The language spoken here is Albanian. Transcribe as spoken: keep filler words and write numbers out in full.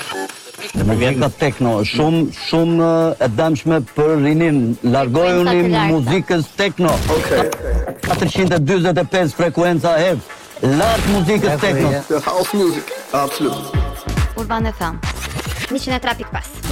Muzika techno, shumë shumë e dëmshme për rinin. Largojuni muzikës techno. Okej. katërqind e dyzet e pesë frekuenca F. Lart muzikës techno. House music, absolut. Urban F M. njëqind e tre pikë pesë.